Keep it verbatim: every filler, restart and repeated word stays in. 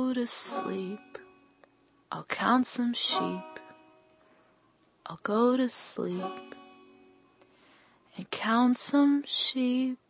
go to sleep. I'll count some sheep. I'll go to sleep and count some sheep.